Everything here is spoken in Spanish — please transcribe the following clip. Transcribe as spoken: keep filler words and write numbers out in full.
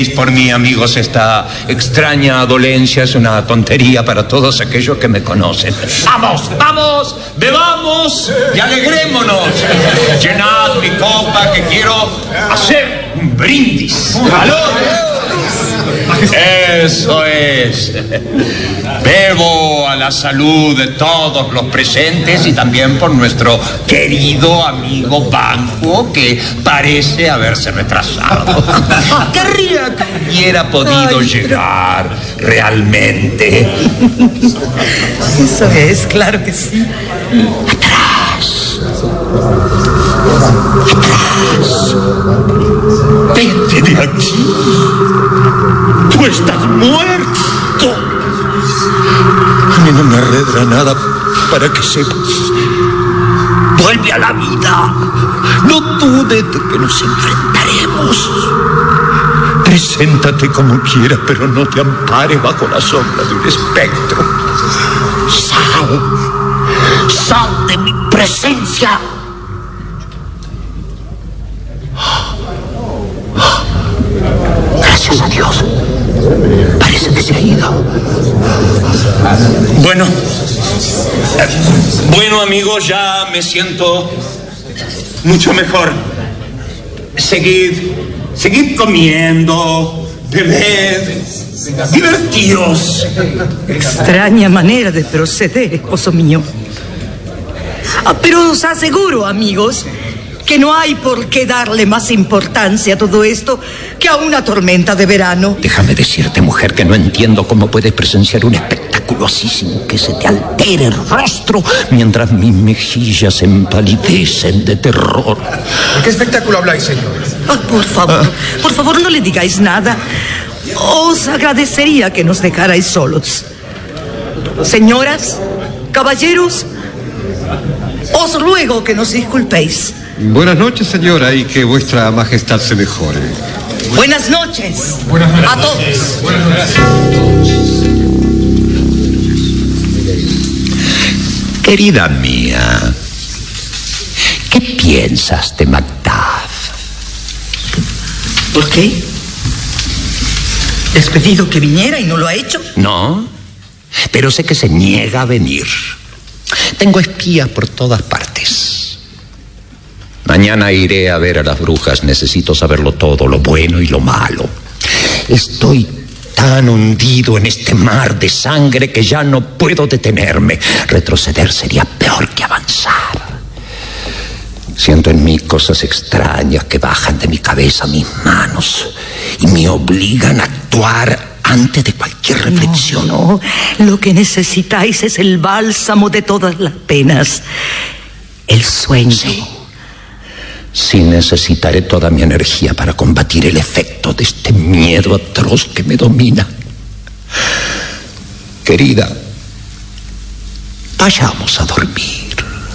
Por mí, amigos, esta extraña dolencia es una tontería para todos aquellos que me conocen. ¡Vamos, vamos! ¡Bebamos y alegrémonos! Llenad mi copa que quiero hacer un brindis. ¡Valor! Eso es. Bebo a la salud de todos los presentes y también por nuestro querido amigo Banquo, que parece haberse retrasado. Querría que hubiera podido Ay, llegar pero... realmente. Eso es, claro que sí. Atrás. Atrás. Vete de aquí. Tú estás muerto. A mí no me arredra nada para que sepas. Vuelve a la vida. No dudes de que nos enfrentaremos. Preséntate como quieras, pero no te ampares bajo la sombra de un espectro. Sal. Sal de mi presencia. Gracias a Dios. Parece que se ha ido. Bueno. Eh, bueno, amigos, ya me siento mucho mejor. Seguid, seguid comiendo, bebed, divertíos. Extraña manera de proceder, esposo mío. Ah, pero os aseguro, amigos, que no hay por qué darle más importancia a todo esto que a una tormenta de verano. Déjame decirte, mujer, que no entiendo cómo puedes presenciar un espectáculo así sin que se te altere el rostro mientras mis mejillas se empalidecen de terror. ¿De qué espectáculo habláis, señor? Oh, por favor, ah. por favor, no le digáis nada. Os agradecería que nos dejarais solos. Señoras, caballeros, os ruego que nos disculpéis. Buenas noches, señora, y que vuestra majestad se mejore. Buenas noches. Buenas noches. A todos. Buenas noches. Querida mía, ¿qué piensas de Macduff? ¿Por qué? ¿Les he pedido que viniera y no lo ha hecho? No, pero sé que se niega a venir. Tengo espías por todas partes. Mañana iré a ver a las brujas. Necesito saberlo todo, lo bueno y lo malo. Estoy tan hundido en este mar de sangre que ya no puedo detenerme. Retroceder sería peor que avanzar. Siento en mí cosas extrañas que bajan de mi cabeza a mis manos y me obligan a actuar antes de cualquier reflexión. No, no, lo que necesitáis es el bálsamo de todas las penas. El sueño. Sí. Sí, necesitaré toda mi energía para combatir el efecto de este miedo atroz que me domina. Querida, vayamos a dormir.